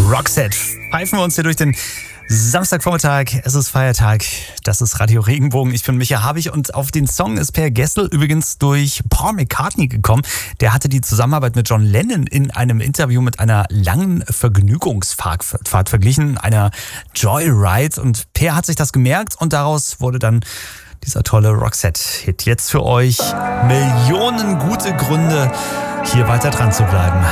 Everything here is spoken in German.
Roxette. Pfeifen wir uns hier durch den Samstagvormittag. Es ist Feiertag. Das ist Radio Regenbogen. Ich bin Micha Habich und auf den Song ist Per Gessle übrigens durch Paul McCartney gekommen. Der hatte die Zusammenarbeit mit John Lennon in einem Interview mit einer langen Vergnügungsfahrt verglichen, einer Joyride. Und Per hat sich das gemerkt und daraus wurde dann dieser tolle Roxette-Hit. Jetzt für euch Millionen gute Gründe, hier weiter dran zu bleiben.